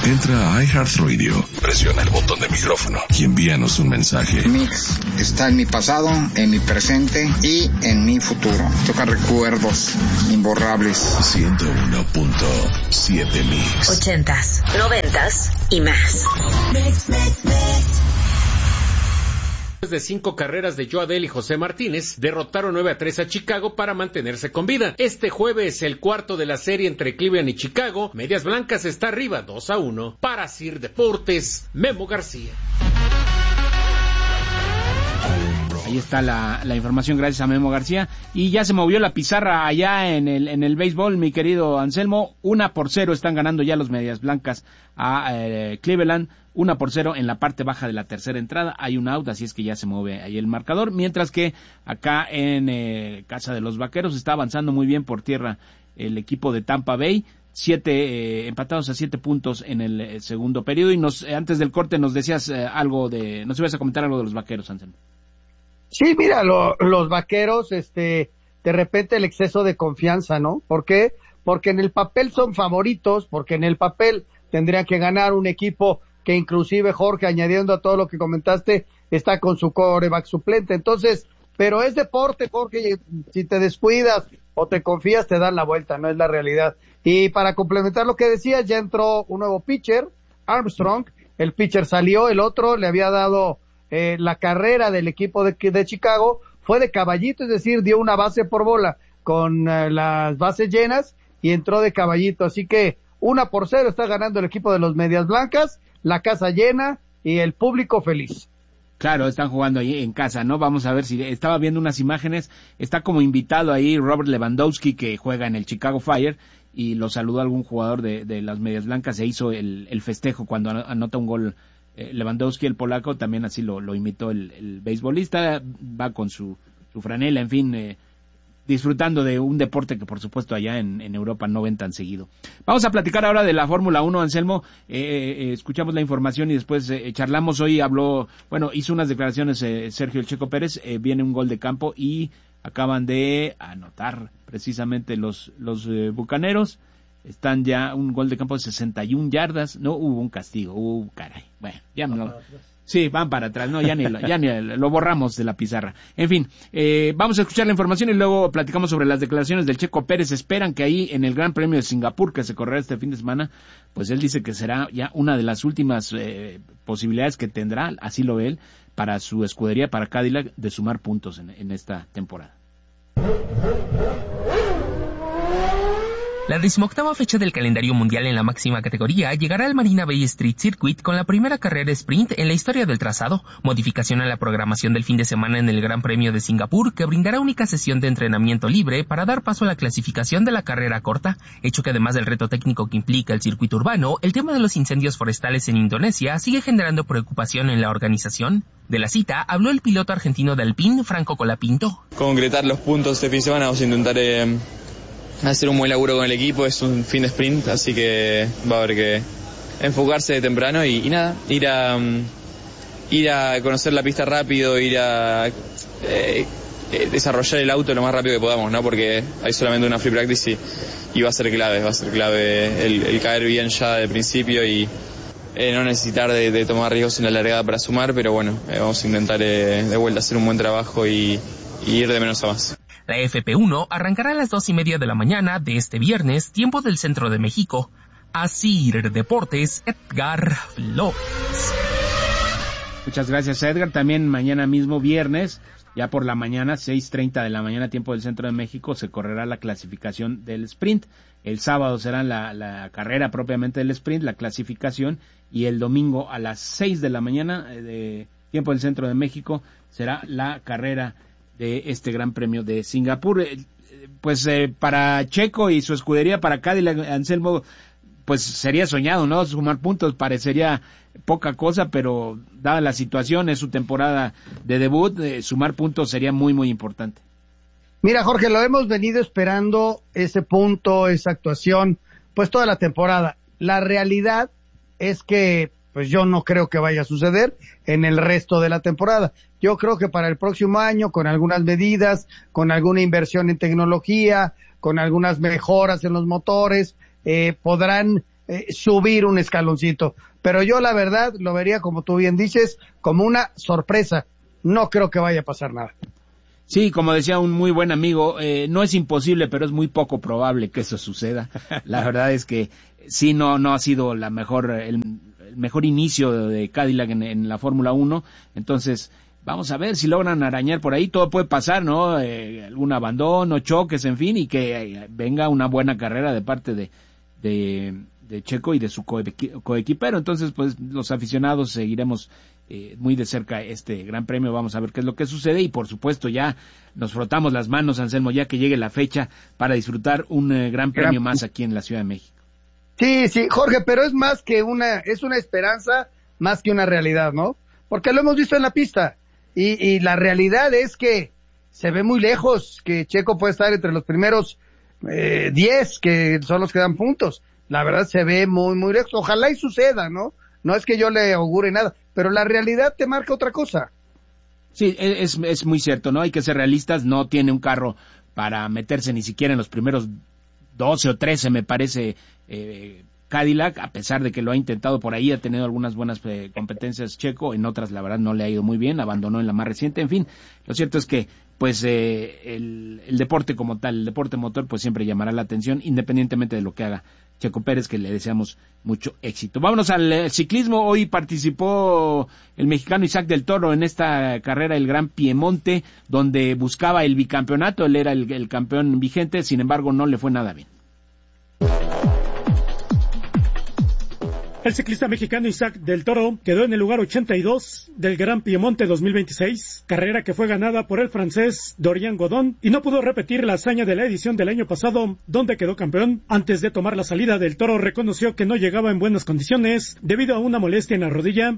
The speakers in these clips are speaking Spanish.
Entra a iHeartRadio, presiona el botón de micrófono y envíanos un mensaje. Mix está en mi pasado, en mi presente y en mi futuro. Toca recuerdos imborrables. 101.7 Mix. 80s, 90s y más. Mix. De 5 carreras de Joe Adell y José Martínez, derrotaron 9-3 a Chicago para mantenerse con vida. Este jueves, el cuarto de la serie entre Cleveland y Chicago, Medias Blancas está arriba 2-1. Para Sir Deportes, Memo García. Ahí está la información, gracias a Memo García. Y ya se movió la pizarra allá en el béisbol, mi querido Anselmo. 1-0 están ganando ya los Medias Blancas a Cleveland. 1-0 en la parte baja de la tercera entrada. Hay un out, así es que ya se mueve ahí el marcador. Mientras que acá en casa de los Vaqueros está avanzando muy bien por tierra el equipo de Tampa Bay. Empatados a 7 puntos en el segundo periodo. Y antes del corte nos decías nos ibas a comentar algo de los Vaqueros, Anselmo. Sí, mira, los Vaqueros, de repente el exceso de confianza, ¿no? ¿Por qué? Porque en el papel son favoritos, porque en el papel tendrían que ganar un equipo que inclusive Jorge, añadiendo a todo lo que comentaste, está con su quarterback suplente. Entonces, pero es deporte, Jorge, si te descuidas o te confías, te dan la vuelta, no es la realidad. Y para complementar lo que decías, ya entró un nuevo pitcher, Armstrong, el pitcher salió, el otro le había dado la carrera del equipo de Chicago, fue de caballito, es decir, dio una base por bola con las bases llenas y entró de caballito, así que 1-0 está ganando el equipo de los Medias Blancas, la casa llena y el público feliz. Claro, están jugando ahí en casa, ¿no? Vamos a ver si estaba viendo unas imágenes, está como invitado ahí Robert Lewandowski, que juega en el Chicago Fire, y lo saludó algún jugador de las Medias Blancas, se hizo el festejo cuando anota un gol Lewandowski, el polaco, también así lo imitó el beisbolista, va con su franela, en fin, disfrutando de un deporte que por supuesto allá en Europa no ven tan seguido. Vamos a platicar ahora de la Fórmula 1, Anselmo. Escuchamos la información y después charlamos. Hoy hizo unas declaraciones Sergio El Checo Pérez, viene un gol de campo y acaban de anotar precisamente los bucaneros. Están ya un gol de campo de 61 yardas, no hubo un castigo, caray, bueno, ya no. Sí, van para atrás, no, ya ni lo borramos de la pizarra. En fin, vamos a escuchar la información y luego platicamos sobre las declaraciones del Checo Pérez. Esperan que ahí en el Gran Premio de Singapur, que se correrá este fin de semana, pues él dice que será ya una de las últimas posibilidades que tendrá, así lo ve él, para su escudería, para Cadillac, de sumar puntos en esta temporada. La 18ª fecha del calendario mundial en la máxima categoría llegará al Marina Bay Street Circuit con la primera carrera sprint en la historia del trazado, modificación a la programación del fin de semana en el Gran Premio de Singapur, que brindará única sesión de entrenamiento libre para dar paso a la clasificación de la carrera corta, hecho que además del reto técnico que implica el circuito urbano, el tema de los incendios forestales en Indonesia sigue generando preocupación en la organización. De la cita habló el piloto argentino de Alpine, Franco Colapinto. Concretar los puntos este fin de semana, vamos a intentar hacer un buen laburo con el equipo, es un fin de sprint, así que va a haber que enfocarse de temprano y nada, ir a conocer la pista rápido, ir a desarrollar el auto lo más rápido que podamos, ¿no? Porque hay solamente una free practice y va a ser clave el caer bien ya de principio y no necesitar de tomar riesgos en la largada para sumar, pero bueno, vamos a intentar de vuelta hacer un buen trabajo y ir de menos a más. La FP1 arrancará a las 2:30 de la mañana de este viernes, tiempo del centro de México. Asir Deportes, Edgar Flores. Muchas gracias, Edgar. También mañana mismo, viernes, ya por la mañana, 6:30 de la mañana, tiempo del centro de México, se correrá la clasificación del sprint. El sábado será la carrera propiamente del sprint, la clasificación, y el domingo a las 6 de la mañana, de tiempo del centro de México, será la carrera de este Gran Premio de Singapur. Para Checo y su escudería, para Cadillac, Anselmo, pues sería soñado, ¿no? Sumar puntos parecería poca cosa, pero dada la situación, es su temporada de debut, sumar puntos sería muy, muy importante. Mira, Jorge, lo hemos venido esperando, ese punto, esa actuación, pues toda la temporada. La realidad es que pues yo no creo que vaya a suceder en el resto de la temporada. Yo creo que para el próximo año, con algunas medidas, con alguna inversión en tecnología, con algunas mejoras en los motores, podrán subir un escaloncito. Pero yo la verdad lo vería, como tú bien dices, como una sorpresa. No creo que vaya a pasar nada. Sí, como decía un muy buen amigo, no es imposible, pero es muy poco probable que eso suceda. La verdad es que sí, no ha sido el mejor inicio de Cadillac en la Fórmula 1, entonces vamos a ver si logran arañar por ahí, todo puede pasar, ¿no? Algún abandono, choques, en fin, y que venga una buena carrera de parte de Checo y de su coequipero. Entonces, pues los aficionados seguiremos muy de cerca este Gran Premio, vamos a ver qué es lo que sucede, y por supuesto ya nos frotamos las manos, Anselmo, ya que llegue la fecha para disfrutar un Gran Premio más aquí en la Ciudad de México. Sí, Jorge, pero es más que es una esperanza más que una realidad, ¿no? Porque lo hemos visto en la pista, y la realidad es que se ve muy lejos que Checo puede estar entre los primeros 10, que son los que dan puntos. La verdad se ve muy, muy lejos. Ojalá y suceda, ¿no? No es que yo le augure nada, pero la realidad te marca otra cosa. Sí, es muy cierto, ¿no? Hay que ser realistas, no tiene un carro para meterse ni siquiera en los primeros 12 o 13, me parece, Cadillac, a pesar de que lo ha intentado por ahí, ha tenido algunas buenas competencias Checo, en otras la verdad no le ha ido muy bien, abandonó en la más reciente, en fin, lo cierto es que pues el deporte como tal, el deporte motor, pues siempre llamará la atención, independientemente de lo que haga Checo Pérez, que le deseamos mucho éxito. Vámonos al ciclismo. Hoy participó el mexicano Isaac del Toro en esta carrera, el Gran Piemonte, donde buscaba el bicampeonato. Él era el campeón vigente, sin embargo no le fue nada bien. El ciclista mexicano Isaac del Toro quedó en el lugar 82 del Gran Piemonte 2026, carrera que fue ganada por el francés Dorian Godon, y no pudo repetir la hazaña de la edición del año pasado, donde quedó campeón. Antes de tomar la salida, del Toro reconoció que no llegaba en buenas condiciones debido a una molestia en la rodilla.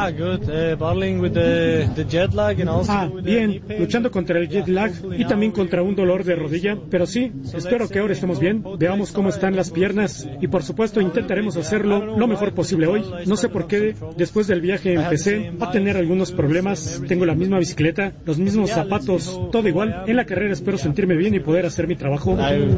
Bien, luchando contra el jet lag y también contra un dolor de rodilla, pero sí, espero que ahora estemos bien, veamos cómo están las piernas y por supuesto intentaremos hacerlo lo mejor posible hoy. No sé por qué después del viaje empecé a tener algunos problemas. Tengo la misma bicicleta, los mismos zapatos, todo igual. En la carrera espero sentirme bien y poder hacer mi trabajo.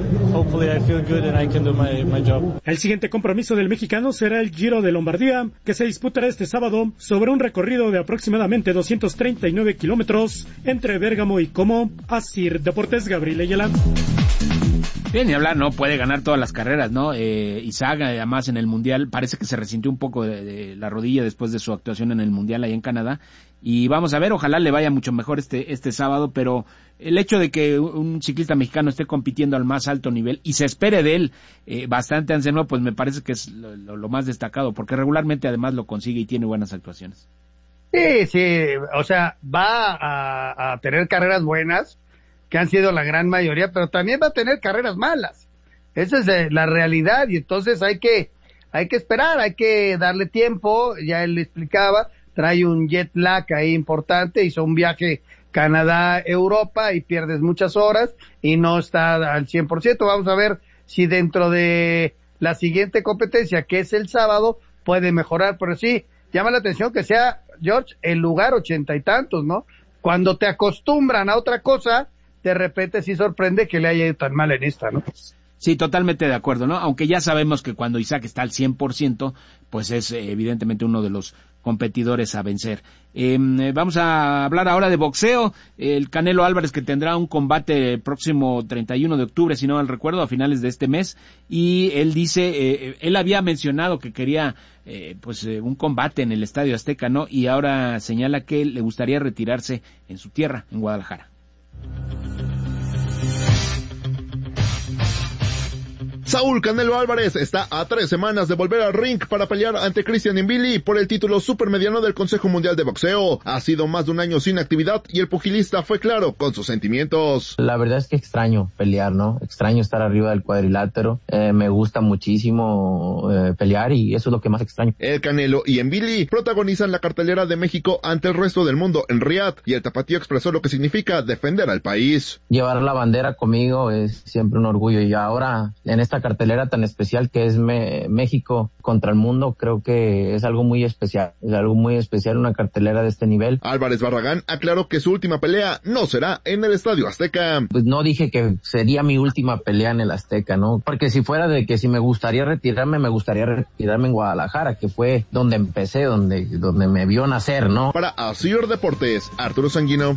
El siguiente compromiso del mexicano será el Giro de Lombardía, que se disputará este sábado sobre un recorrido de aproximadamente 239 kilómetros entre Bérgamo y Como. Asir Deportes, Gabriel Ayala. Bien, ni hablar, ¿no? Puede ganar todas las carreras, ¿no? Isaac, además, en el Mundial, parece que se resintió un poco de la rodilla después de su actuación en el Mundial allá en Canadá. Y vamos a ver, ojalá le vaya mucho mejor este sábado, pero el hecho de que un ciclista mexicano esté compitiendo al más alto nivel y se espere de él bastante, Anselmo, pues me parece que es lo más destacado, porque regularmente además lo consigue y tiene buenas actuaciones. Sí, o sea, va a tener carreras buenas, que han sido la gran mayoría, pero también va a tener carreras malas. Esa es la realidad, y entonces hay que esperar, hay que darle tiempo. Ya él le explicaba, trae un jet lag ahí importante, hizo un viaje Canadá-Europa y pierdes muchas horas y no está al 100%. Vamos a ver si dentro de la siguiente competencia, que es el sábado, puede mejorar, pero sí, llama la atención que sea, George, el lugar 80 y tantos, ¿no? Cuando te acostumbran a otra cosa, de repente sí sorprende que le haya ido tan mal en esta, ¿no? Sí, totalmente de acuerdo, ¿no? Aunque ya sabemos que cuando Isaac está al 100%, pues es evidentemente uno de los competidores a vencer. Vamos a hablar ahora de boxeo. El Canelo Álvarez, que tendrá un combate el próximo 31 de octubre, si no mal recuerdo, a finales de este mes. Y él dice, él había mencionado que quería un combate en el Estadio Azteca, ¿no? Y ahora señala que le gustaría retirarse en su tierra, en Guadalajara. Saúl Canelo Álvarez está a 3 semanas de volver al ring para pelear ante Christian Mbili por el título supermediano del Consejo Mundial de Boxeo. Ha sido más de un año sin actividad y el pugilista fue claro con sus sentimientos. La verdad es que extraño pelear, ¿no? Extraño estar arriba del cuadrilátero. Me gusta muchísimo pelear y eso es lo que más extraño. El Canelo y Mbili protagonizan la cartelera de México ante el resto del mundo en Riad, y el tapatío expresó lo que significa defender al país. Llevar la bandera conmigo es siempre un orgullo, y ahora en esta esta cartelera tan especial que es México contra el mundo. Creo que es algo muy especial, una cartelera de este nivel. Álvarez Barragán aclaró que su última pelea no será en el Estadio Azteca. Pues no dije que sería mi última pelea en el Azteca, ¿no? Porque si fuera de que si me gustaría retirarme en Guadalajara, que fue donde empecé, donde me vio nacer, ¿no? Para Asir Deportes, Arturo Sanguino.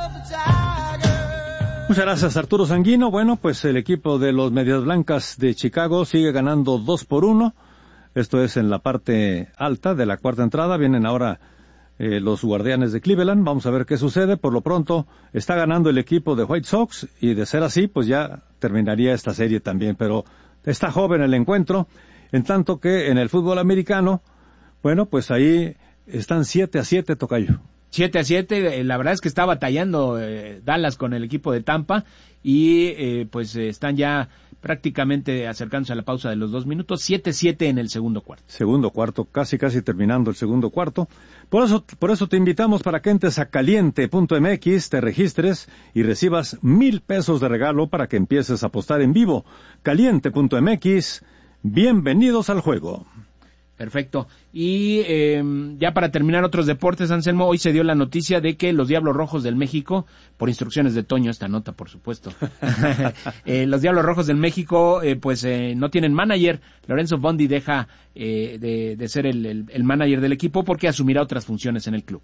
Muchas gracias, Arturo Sanguino. Bueno, pues el equipo de los Medias Blancas de Chicago sigue ganando 2-1. Esto es en la parte alta de la cuarta entrada. Vienen ahora los Guardianes de Cleveland. Vamos a ver qué sucede. Por lo pronto está ganando el equipo de White Sox y de ser así, pues ya terminaría esta serie también. Pero está joven el encuentro. En tanto que en el fútbol americano, bueno, pues ahí están 7-7, tocayo. 7-7, la verdad es que está batallando Dallas con el equipo de Tampa y pues están ya prácticamente acercándose a la pausa de los 2 minutos, 7-7 en el segundo cuarto. Segundo cuarto, casi terminando el segundo cuarto. Por eso te invitamos para que entres a caliente.mx, te registres y recibas $1,000 de regalo para que empieces a apostar en vivo. Caliente.mx, bienvenidos al juego. Perfecto. Y ya para terminar otros deportes, Anselmo, hoy se dio la noticia de que los Diablos Rojos del México, por instrucciones de Toño, esta nota por supuesto, los Diablos Rojos del México no tienen manager. Lorenzo Bondi deja de ser el manager del equipo porque asumirá otras funciones en el club.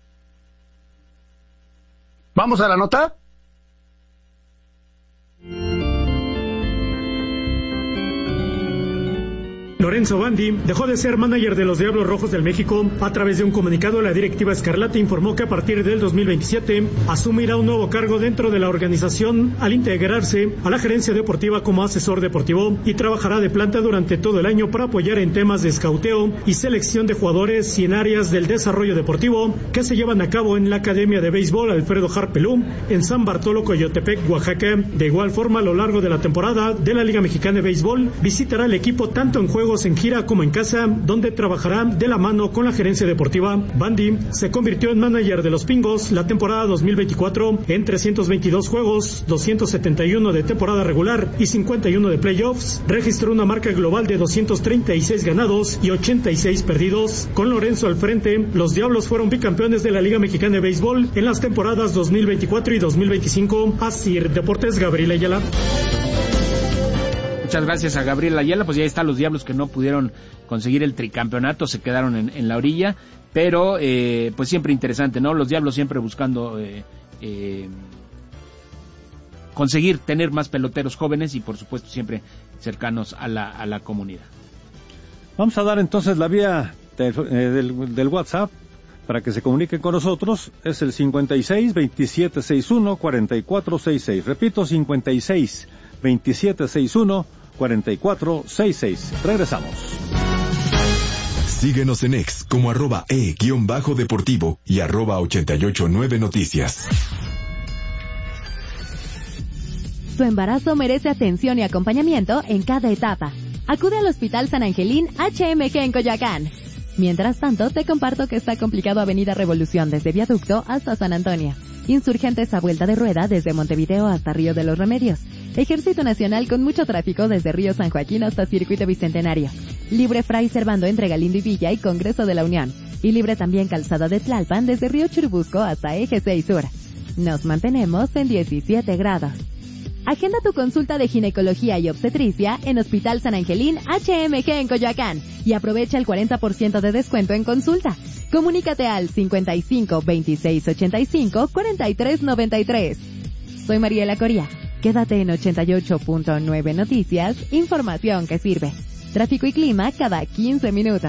¿Vamos a la nota? Lorenzo Bondi dejó de ser manager de los Diablos Rojos del México. A través de un comunicado, la directiva Escarlata informó que a partir del 2027 asumirá un nuevo cargo dentro de la organización al integrarse a la gerencia deportiva como asesor deportivo y trabajará de planta durante todo el año para apoyar en temas de escauteo y selección de jugadores y en áreas del desarrollo deportivo que se llevan a cabo en la Academia de Béisbol Alfredo Harpelú en San Bartolo, Coyotepec, Oaxaca. De igual forma, a lo largo de la temporada de la Liga Mexicana de Béisbol, visitará el equipo tanto en juegos en gira como en casa, donde trabajará de la mano con la gerencia deportiva. Bondi se convirtió en manager de los Pingos la temporada 2024 en 322 juegos, 271 de temporada regular y 51 de playoffs. Registró una marca global de 236 ganados y 86 perdidos. Con Lorenzo al frente, los Diablos fueron bicampeones de la Liga Mexicana de Béisbol en las temporadas 2024 y 2025. Asir Deportes, Gabriel Ayala. Muchas gracias a Gabriel Ayala, pues ya están los Diablos que no pudieron conseguir el tricampeonato, se quedaron en la orilla, pero pues siempre interesante, ¿no? Los Diablos siempre buscando conseguir tener más peloteros jóvenes y por supuesto siempre cercanos a la comunidad. Vamos a dar entonces la vía del WhatsApp para que se comuniquen con nosotros. Es el 56-2761-4466. Repito, 56-2761-4466. Regresamos. Síguenos en X como @e_deportivo y @889noticias. Tu embarazo merece atención y acompañamiento en cada etapa. Acude al Hospital San Angelín HMG en Coyoacán. Mientras tanto, te comparto que está complicado Avenida Revolución desde Viaducto hasta San Antonio. Insurgentes a vuelta de rueda desde Montevideo hasta Río de los Remedios. Ejército Nacional con mucho tráfico desde Río San Joaquín hasta Circuito Bicentenario. Libre Fray Servando entre Galindo y Villa y Congreso de la Unión. Y libre también Calzada de Tlalpan desde Río Churubusco hasta Eje 6 Sur. Nos mantenemos en 17 grados. Agenda tu consulta de ginecología y obstetricia en Hospital San Angelín HMG en Coyoacán y aprovecha el 40% de descuento en consulta. Comunícate al 55 26 85 43 93. Soy Mariela Coria. Quédate en 88.9 Noticias, información que sirve. Tráfico y clima cada 15 minutos.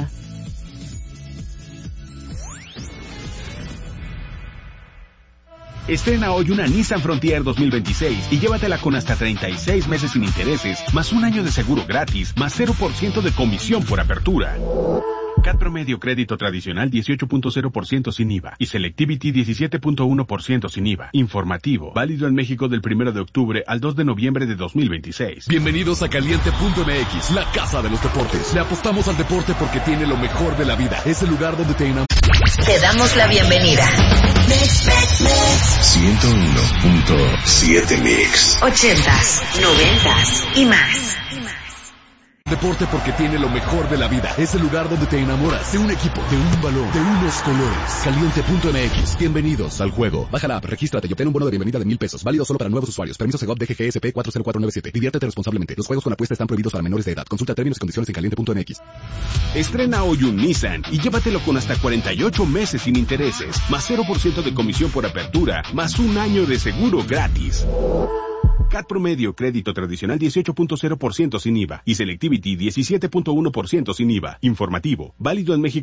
Estrena hoy una Nissan Frontier 2026 y llévatela con hasta 36 meses sin intereses, más un año de seguro gratis, más 0% de comisión por apertura. CAT promedio crédito tradicional 18.0% sin IVA y Selectivity 17.1% sin IVA. Informativo, válido en México del 1 de octubre al 2 de noviembre de 2026. Bienvenidos a Caliente.mx, la casa de los deportes. Le apostamos al deporte porque tiene lo mejor de la vida. Es el lugar donde te enamoras. Te damos la bienvenida. 101.7 Mix. 80s, 90s y más. Deporte porque tiene lo mejor de la vida. Es el lugar donde te enamoras de un equipo, de un balón, de unos colores. Caliente.mx. Bienvenidos al juego. Baja la app, regístrate y obtén un bono de bienvenida de $1,000. Válido solo para nuevos usuarios. Permiso Segov DGGSP 40497. Diviértete responsablemente. Los juegos con apuesta están prohibidos para menores de edad. Consulta términos y condiciones en Caliente.mx. Estrena hoy un Nissan y llévatelo con hasta 48 meses sin intereses, más 0% de comisión por apertura, más un año de seguro gratis. CAT promedio, crédito tradicional 18.0% sin IVA y Selectivity 17.1% sin IVA. Informativo, válido en México.